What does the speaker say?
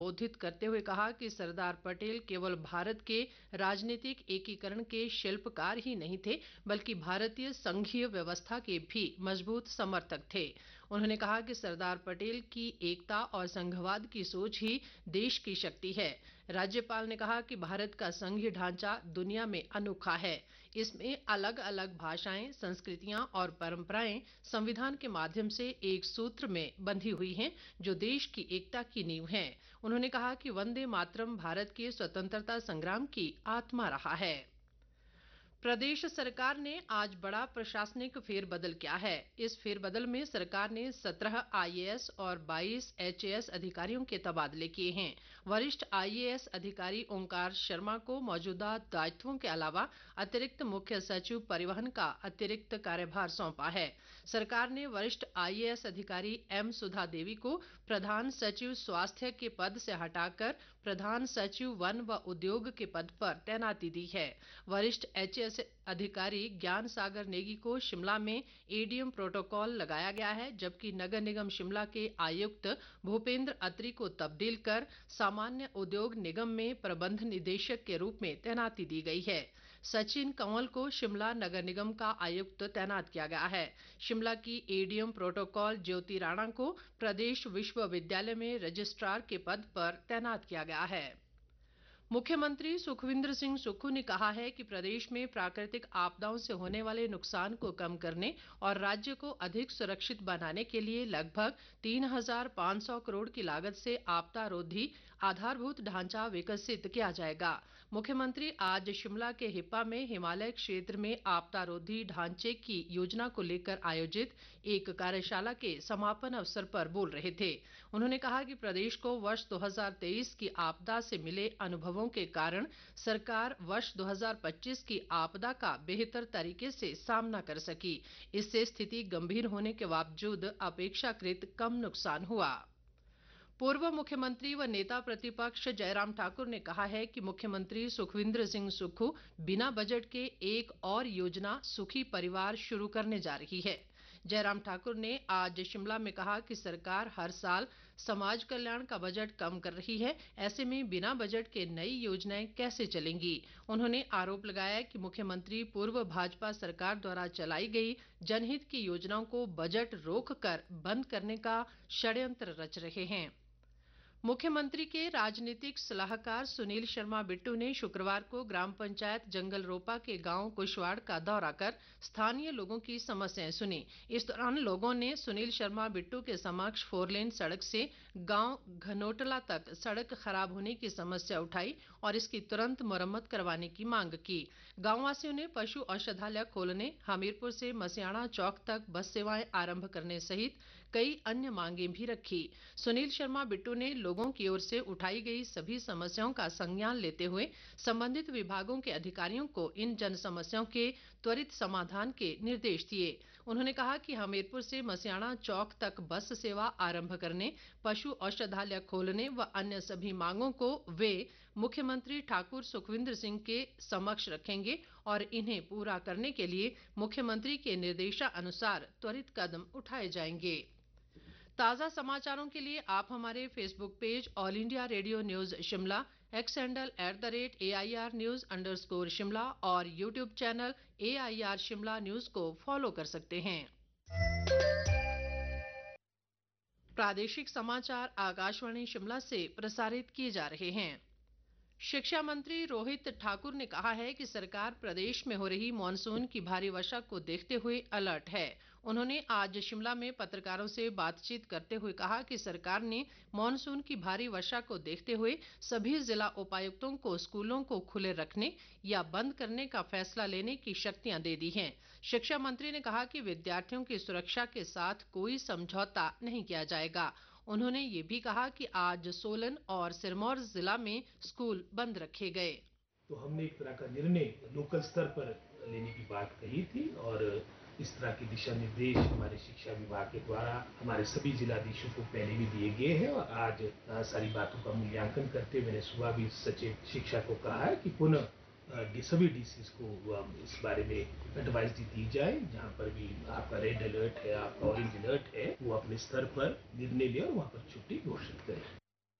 संबोधित करते हुए कहा कि सरदार पटेल केवल भारत के राजनीतिक एकीकरण के शिल्पकार ही नहीं थे, बल्कि भारतीय संघीय व्यवस्था के भी मजबूत समर्थक थे। उन्होंने कहा कि सरदार पटेल की एकता और संघवाद की सोच ही देश की शक्ति है। राज्यपाल ने कहा कि भारत का संघीय ढांचा दुनिया में अनोखा है। इसमें अलग अलग भाषाएं, संस्कृतियां और परंपराएं संविधान के माध्यम से एक सूत्र में बंधी हुई हैं, जो देश की एकता की नींव है। उन्होंने कहा कि वंदे मातरम भारत के स्वतंत्रता संग्राम की आत्मा रहा है। प्रदेश सरकार ने आज बड़ा प्रशासनिक फेरबदल किया है। इस फेरबदल में सरकार ने 17 आईएएस और 22 एचएएस अधिकारियों के तबादले किए हैं। वरिष्ठ आईएएस अधिकारी ओंकार शर्मा को मौजूदा दायित्वों के अलावा अतिरिक्त मुख्य सचिव परिवहन का अतिरिक्त कार्यभार सौंपा है। सरकार ने वरिष्ठ आईएएस अधिकारी एम सुधा देवी को प्रधान सचिव स्वास्थ्य के पद से हटाकर प्रधान सचिव वन व उद्योग के पद पर तैनाती दी है। वरिष्ठ एचएएस अधिकारी ज्ञान सागर नेगी को शिमला में एडीएम प्रोटोकॉल लगाया गया है, जबकि नगर निगम शिमला के आयुक्त भूपेंद्र अत्री को तब्दील कर सामान्य उद्योग निगम में प्रबंध निदेशक के रूप में तैनाती दी गई है। सचिन कंवल को शिमला नगर निगम का आयुक्त तैनात किया गया है। शिमला की एडीएम प्रोटोकॉल ज्योति राणा को प्रदेश विश्वविद्यालय में रजिस्ट्रार के पद पर तैनात किया गया है। मुख्यमंत्री सुखविंदर सिंह सुक्खू ने कहा है कि प्रदेश में प्राकृतिक आपदाओं से होने वाले नुकसान को कम करने और राज्य को अधिक सुरक्षित बनाने के लिए लगभग 3,500 करोड़ की लागत से आपदा रोधी आधारभूत ढांचा विकसित किया जाएगा। मुख्यमंत्री आज शिमला के हिप्पा में हिमालय क्षेत्र में आपदा रोधी ढांचे की योजना को लेकर आयोजित एक कार्यशाला के समापन अवसर पर बोल रहे थे। उन्होंने कहा कि प्रदेश को वर्ष 2023 की आपदा से मिले अनुभव के कारण सरकार वर्ष 2025 की आपदा का बेहतर तरीके से सामना कर सकी। इससे स्थिति गंभीर होने के बावजूद अपेक्षाकृत कम नुकसान हुआ। पूर्व मुख्यमंत्री व नेता प्रतिपक्ष जयराम ठाकुर ने कहा है कि मुख्यमंत्री सुखविंदर सिंह सुक्खू बिना बजट के एक और योजना सुखी परिवार शुरू करने जा रही है। जयराम ठाकुर ने आज शिमला में कहा कि सरकार हर साल समाज कल्याण का बजट कम कर रही है। ऐसे में बिना बजट के नई योजनाएं कैसे चलेंगी। उन्होंने आरोप लगाया कि मुख्यमंत्री पूर्व भाजपा सरकार द्वारा चलाई गई जनहित की योजनाओं को बजट रोककर बंद करने का षड्यंत्र रच रहे हैं। मुख्यमंत्री के राजनीतिक सलाहकार सुनील शर्मा बिट्टू ने शुक्रवार को ग्राम पंचायत जंगल रोपा के गांव कुशवाड़ का दौरा कर स्थानीय लोगों की समस्याएं सुनी। इस दौरान लोगों ने सुनील शर्मा बिट्टू के समक्ष 4 लेन सड़क से गांव घनोटला तक सड़क खराब होने की समस्या उठाई और इसकी तुरंत मरम्मत करवाने की मांग की। गांववासियों ने पशु औषधालय खोलने, हमीरपुर से मसियाणा चौक तक बस सेवाएं आरंभ करने सहित कई अन्य मांगें भी रखी। सुनील शर्मा बिट्टू ने लोगों की ओर से उठाई गई सभी समस्याओं का संज्ञान लेते हुए संबंधित विभागों के अधिकारियों को इन जन समस्याओं के त्वरित समाधान के निर्देश दिए। उन्होंने कहा कि हमीरपुर से मसियाणा चौक तक बस सेवा आरंभ करने, पशु औषधालय खोलने व अन्य सभी मांगों को वे मुख्यमंत्री ठाकुर सुखविंदर सिंह के समक्ष रखेंगे और इन्हें पूरा करने के लिए मुख्यमंत्री के निर्देशानुसार त्वरित कदम उठाए जाएंगे। ताज़ा समाचारों के लिए आप हमारे Facebook page all India radio news Shimla, x handle @AIR News_शिमला और YouTube channel AIR Shimla news को फॉलो कर सकते हैं। प्रादेशिक समाचार आकाशवाणी शिमला से प्रसारित किए जा रहे हैं। शिक्षा मंत्री रोहित ठाकुर ने कहा है कि सरकार प्रदेश में हो रही मानसून की भारी वर्षा को देखते हुए अलर्ट है। उन्होंने आज शिमला में पत्रकारों से बातचीत करते हुए कहा कि सरकार ने मानसून की भारी वर्षा को देखते हुए सभी जिला उपायुक्तों को स्कूलों को खुले रखने या बंद करने का फैसला लेने की शक्तियां दे दी हैं। शिक्षा मंत्री ने कहा कि विद्यार्थियों की सुरक्षा के साथ कोई समझौता नहीं किया जाएगा। उन्होंने ये भी कहा कि आज सोलन और सिरमौर जिला में स्कूल बंद रखे गए। तो हमने एक तरह का निर्णय लोकल स्तर पर लेने की बात कही थी और इस तरह के दिशा निर्देश हमारे शिक्षा विभाग के द्वारा हमारे सभी जिलाधीशों को पहले भी दिए गए हैं और आज सारी बातों का मूल्यांकन करते मैंने सुबह भी सचिव शिक्षा को कहा है कि पुनः सभी डीसीज को इस बारे में एडवाइस दी जाए। जहां पर भी आपका रेड अलर्ट है, आपका ऑरेंज अलर्ट है, वो अपने स्तर पर निर्णय ले और वहां पर छुट्टी घोषित करें।